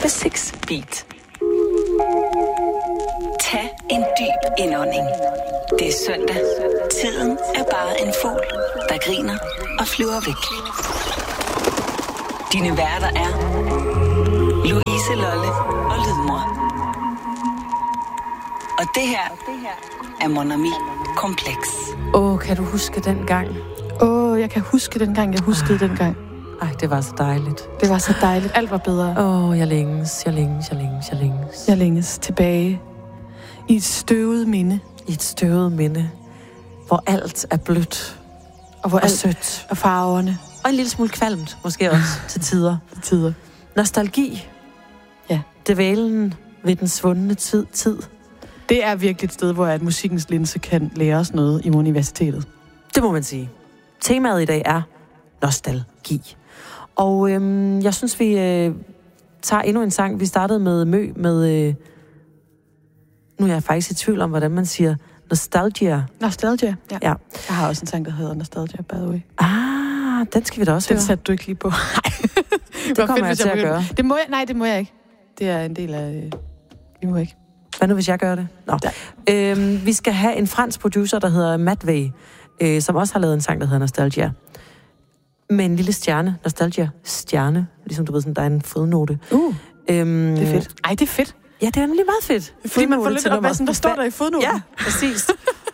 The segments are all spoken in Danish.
på 6 Beat. Tag en dyb indånding. Det er søndag. Tiden er bare en fugl, der griner og flyver væk. Dine værter er Louise Lolle og Lydmor. Og det her er Mon Ami Kompleks. Kan du huske den gang? Jeg kan huske den gang, jeg huskede den gang. Ej, det var så dejligt. Det var så dejligt. Alt var bedre. Jeg længes. Jeg længes tilbage i et støvet minde. I et støvet minde, hvor alt er blødt og hvor alt sødt. Og farverne. Og en lille smule kvalmt, måske også, til tider. Nostalgi. Ja. Dvælen ved den svundne tid. Det er virkelig et sted, hvor at musikkens linse kan lære os noget i universitetet. Det må man sige. Temaet i dag er nostalgi. Og jeg synes, vi tager endnu en sang. Vi startede med Mø med... nu er jeg faktisk i tvivl om, hvordan man siger Nostalgia. Nostalgia, ja. Ja. Jeg har også en sang, der hedder Nostalgia, by the way. Den skal vi da også høre. Den satte du ikke lige på. Nej. Det kommer jeg til at gøre. Det må jeg ikke. Det er en del af... Det må jeg ikke. Hvad nu, hvis jeg gør det? Nå. Vi skal have en fransk producer, der hedder Matvey, som også har lavet en sang, der hedder Nostalgia. Med en lille stjerne. Nostalgia-stjerne. Ligesom du ved, sådan, der er en fodnote. Det er fedt. Ej, det er fedt. Ja, det er nemlig meget fedt. Fordi man får lidt op, hvad står der i fodnoten? Ja, præcis.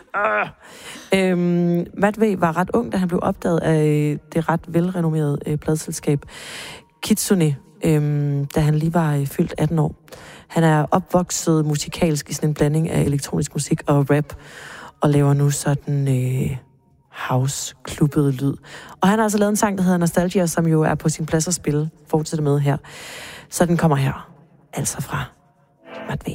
Matvey var ret ung, da han blev opdaget af det ret velrenommerede pladselskab Kitsune, da han lige var fyldt 18 år. Han er opvokset musikalsk i sådan en blanding af elektronisk musik og rap, og laver nu sådan house-klubbet lyd. Og han har altså lavet en sang, der hedder Nostalgia, som jo er på sin plads at spille. Fortsætter med her. Så den kommer her. Altså fra Matvey.